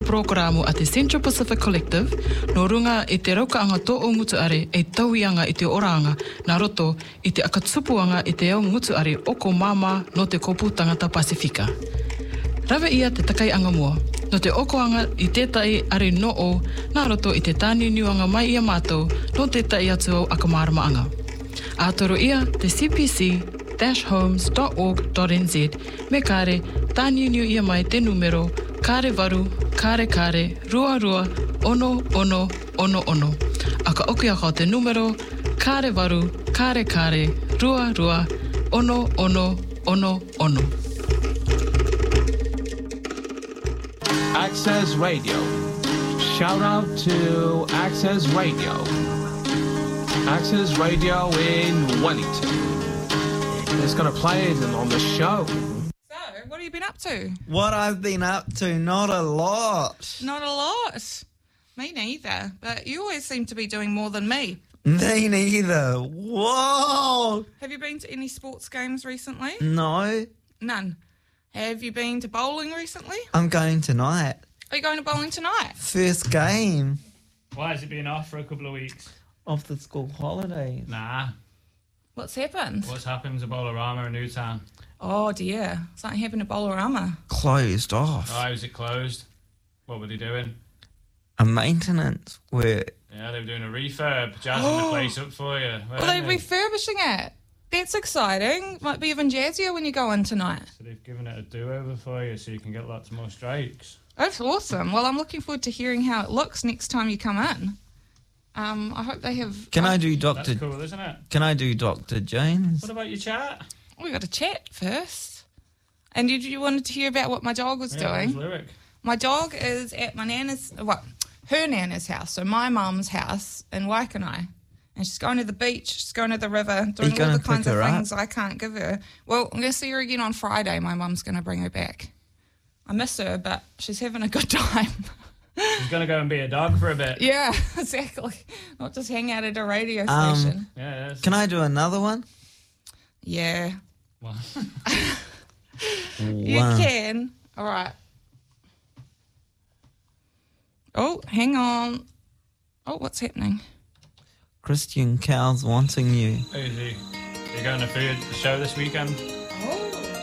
programu a te Central Pacific Collective, no runga i te raukaanga tō o ngutuare e tauianga i te oranga, nā roto i te akatupuanga i te au ngutuare oko mama no te kopu tangata Pasifika. Rawa ia te takai anga mua, no te okoanga i tētai are no o, nā roto i te tāniuniuanga mai ia mātou no tētai atu au akamaramaanga. Ātoro ia te cpc-homes.org.nz me kare tāniuniu ia mai te numero kare varu, kare kare, rua rua, ono ono, ono ono. Aka okia ko te numero kare varu, kare kare, rua rua, ono ono, ono ono. Access Radio. Shout out to Access Radio. Access Radio in Wellington. It's going to play it on the show. So, what have you been up to? What I've been up to, not a lot. Not a lot. Me neither. But you always seem to be doing more than me. Me neither. Whoa! Have you been to any sports games recently? No, None. Have you been to bowling recently? I'm going tonight. Are you going to bowling tonight? First game Why has it been off for a couple of weeks? of the school holidays. Nah. What's happened? What's happened to Bolorama in Newtown? Oh dear. Something happened to Bolorama. Closed off. Why was it closed? What were they doing? A maintenance work. Yeah, they were doing a refurb, jazzing the place up for you. Well, they're refurbishing it. That's exciting. Might be even jazzier when you go in tonight. So they've given it a do-over for you so you can get lots more strikes. That's awesome. Well, I'm looking forward to hearing how it looks next time you come in. I hope they have... Can I do That's Dr. cool, isn't it? Can I do Dr. Jones? What about your chat? We got to chat first. And you wanted to hear about what my dog was doing? Lyric. My dog is at my nana's... her nana's house, so my mum's house in Waikanai. And she's going to the beach, she's going to the river, doing all the kinds of things I can't give her. Well, I'm going to see her again on Friday. My mum's going to bring her back. I miss her, but she's having a good time. She's going to go and be a dog for a bit. Yeah, exactly. Not just hang out at a radio station. Yeah, it is. Can I do another one? Yeah. Well, You can. All right. Oh, hang on. Oh, what's happening? Christian Cow's wanting you. who's he? Are you going to the show this weekend?